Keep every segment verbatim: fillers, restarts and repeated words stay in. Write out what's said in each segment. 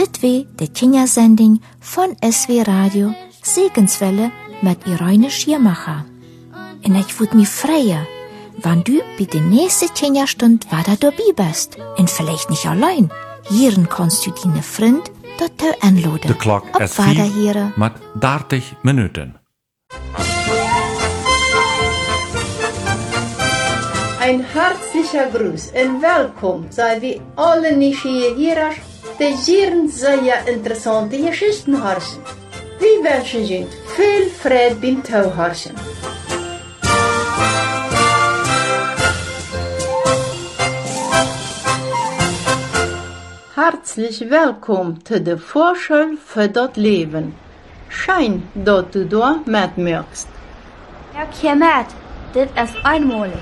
Dit wie de Kindersending von S W Radio Segenswelle mit Irene Schiermacher. En ich würd mich freuen, wenn du bei der nächsten Kinderstund weiter dabei bist. Und vielleicht nicht allein. Hier kannst du deine Freund dazu anladen. De klok is vier met dertig minuten. Ein herzlicher Gruß und willkommen sei wir alle Nieuwsgierigers, die hier sehr interessante Geschichten hören. Wir wünschen Ihnen viel Freude beim Zuhören. Herzlich willkommen zu der Vorschule für das Leben. Schön, dass du da mitmachst. Ja, hier mit. Das ist einmalig.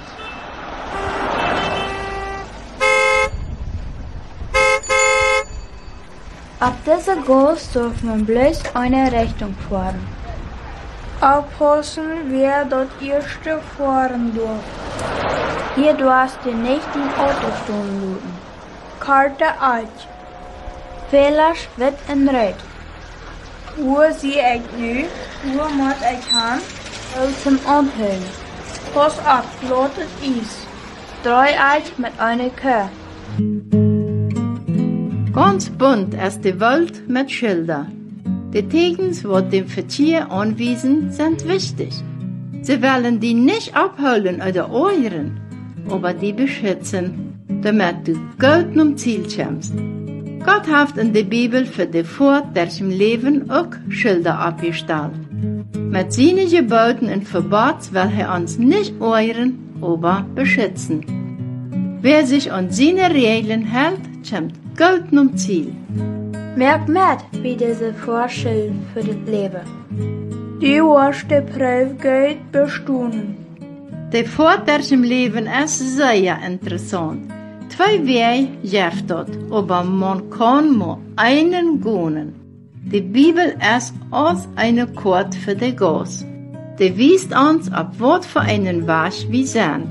Ab dieser Gast darf man bloß eine Richtung fahren. Aufpassen, wer dort erste fahren darf. Hier darfst du nicht im Auto stehen lassen. Karte alt. Vielleicht wird in Red. Wo sehe ich nu? Wo muss ich haben? Zum Anhören. Pass ab, laut es ist. Drei Eich mit einer Kuh. Ganz bunt ist die Welt mit Schildern. Die Tegens, die dem Verkehr anweisen, sind wichtig. Sie wollen die nicht abholen oder euren, aber die beschützen, damit du gut zum Ziel kommst. Gott hat in der Bibel für die Fahrt durch im Leben auch Schilder abgestellt. Mit seinen Geboten und Verbots will er uns nicht euren, aber beschützen. Wer sich an seine Regeln hält, kommt gut zum Ziel. Merk mit, wie diese Vorschule für das Leben. Die erste Prüfung geht bestanden. Die Fahrt durch im Leben ist sehr interessant. Zwei Wege gibt dort, aber man kann nur einen gehen. Die Bibel ist als eine Karte für die Gas. Die weist uns, ab was für einen Weg wir sind.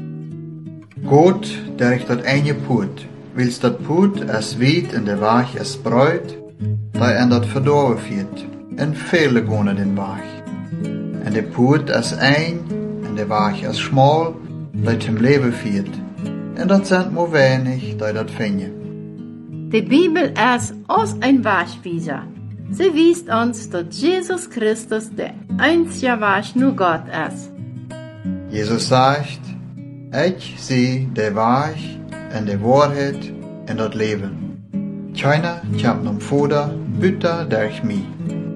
Gott, der ich dort eine Put, willst dat Put es weit in der Weg es breut, da en dat verdorven wird, en viele gehen den Weg. En der Put es ein, en der Weg es schmal, da zum Leben führt. En dat sind nur wenig, die dat finden. Die Bibel ist als ein Wegweiser. Sie weist uns, dass Jesus Christus der einzige Weg nur Gott ist. Jesus sagt, ich sehe der Weg en de Wahrheit en dat Leben. Keiner kommt zum Vater, bütter durch mich.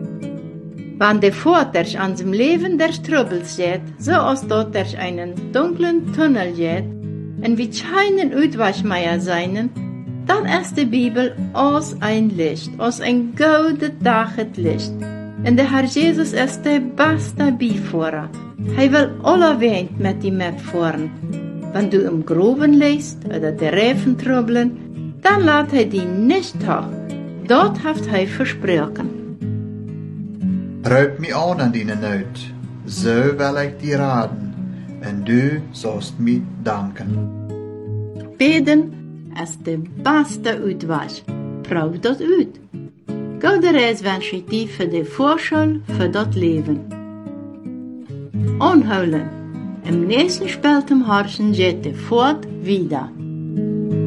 Wenn der Fahrt durch unserem Leben durch Trubel geht, so als dort durch einen dunklen Tunnel geht, und wir keinen Ausweg mehr sein, dann ist die Bibel als ein Licht, als ein golden Licht. Und der Herr Jesus ist der beste Beifahrer. Er will alle mit ihm mitfahren. Wenn du im Groben liegst oder die Reifen trubbeln, dann lässt er dich nicht hoch. Dort hat er versprochen. Raub mich an an deine Not, so will ich dir raten, und du sollst mir danken. Beten ist der beste Ausweg. Probier das aus. Gute Reis wünsche ich dir für die Vorschule für das Leben. Anholen. Im nächsten Spiel zum Harschen geht die Fahrt wieder.